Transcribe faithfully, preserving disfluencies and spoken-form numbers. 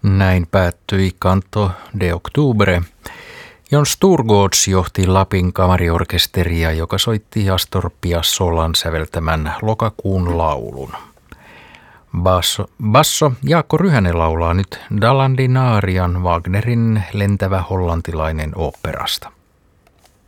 Näin päättyi Canto de Octubre. Jon Sturgårds johti Lapin kamariorkesteria, joka soitti Astor Piazzolan säveltämän Lokakuun laulun. Basso, basso Jaakko Ryhänen laulaa nyt Dalandinarian Wagnerin lentävä hollantilainen oopperasta.